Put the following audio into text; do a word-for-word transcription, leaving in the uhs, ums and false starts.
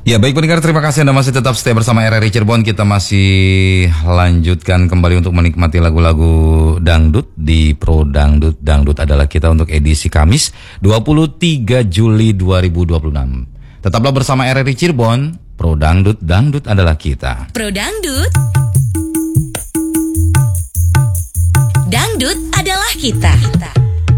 Ya baik pendengar, terima kasih Anda masih tetap stay bersama R R I Cirebon. Kita masih lanjutkan kembali untuk menikmati lagu-lagu dangdut di Pro Dangdut. Dangdut adalah kita untuk edisi Kamis dua puluh tiga Juli dua ribu dua puluh enam. Tetaplah bersama R R I Cirebon. Pro Dangdut, dangdut adalah kita. Pro Dangdut, dangdut adalah kita.